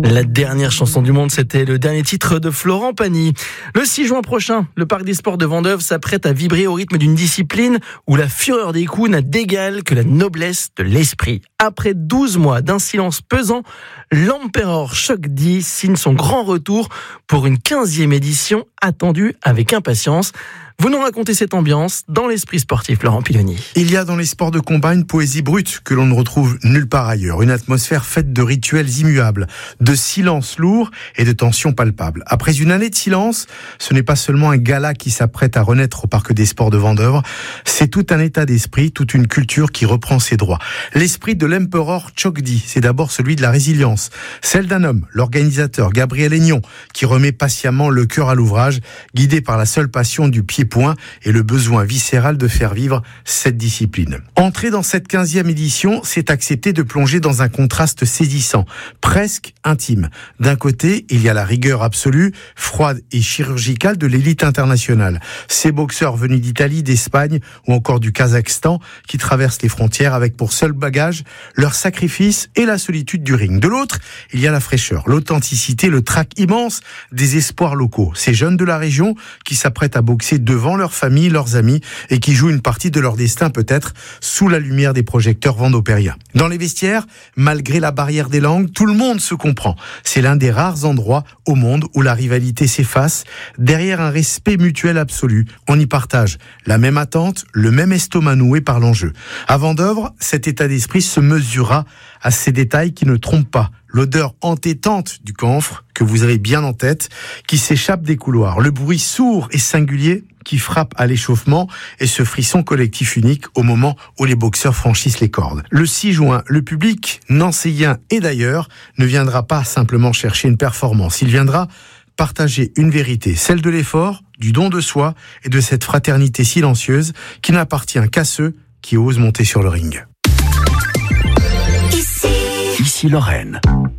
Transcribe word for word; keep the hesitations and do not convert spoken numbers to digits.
La dernière chanson du monde, c'était le dernier titre de Florent Pagny. Le six juin prochain, le Parc des Sports de Vendôme s'apprête à vibrer au rythme d'une discipline où la fureur des coups n'a d'égal que la noblesse de l'esprit. Après douze mois d'un silence pesant, l'Emperor Shock D signe son grand retour pour une quinzième édition attendue avec impatience. Vous nous racontez cette ambiance dans l'esprit sportif, Laurent Piloni. Il y a dans les sports de combat une poésie brute que l'on ne retrouve nulle part ailleurs. Une atmosphère faite de rituels immuables, de silence lourd et de tensions palpables. Après une année de silence, ce n'est pas seulement un gala qui s'apprête à renaître au Parc des Sports de Vendôme, c'est tout un état d'esprit, toute une culture qui reprend ses droits. L'esprit de l'Emperor Shock D, c'est d'abord celui de la résilience, celle d'un homme, l'organisateur Gabriel Aignon, qui remet patiemment le cœur à l'ouvrage, guidé par la seule passion du pied-point et le besoin viscéral de faire vivre cette discipline. Entrer dans cette quinzième édition, c'est accepter de plonger dans un contraste saisissant, presque intime. D'un côté, il y a la rigueur absolue, froide et chirurgicale de l'élite internationale. Ces boxeurs venus d'Italie, d'Espagne ou encore du Kazakhstan qui traversent les frontières avec pour seul bagage leur sacrifice et la solitude du ring. De l'autre, il y a la fraîcheur, l'authenticité, le trac immense des espoirs locaux. Ces jeunes de la région qui s'apprêtent à boxer devant leurs familles, leurs amis et qui jouent une partie de leur destin peut-être sous la lumière des projecteurs vendôpériens. Dans les vestiaires, malgré la barrière des langues, tout le monde se comprend. C'est l'un des rares endroits au monde où la rivalité s'efface derrière un respect mutuel absolu. On y partage la même attente, le même estomac noué par l'enjeu. À Vendôme, cet état d'esprit se mesurera à ces détails qui ne trompent pas. L'odeur entêtante du camphre, que vous avez bien en tête, qui s'échappe des couloirs. Le bruit sourd et singulier qui frappe à l'échauffement et ce frisson collectif unique au moment où les boxeurs franchissent les cordes. Le six juin, le public, nancéien et d'ailleurs, ne viendra pas simplement chercher une performance. Il viendra partager une vérité, celle de l'effort, du don de soi et de cette fraternité silencieuse qui n'appartient qu'à ceux qui osent monter sur le ring. Ici Lorraine.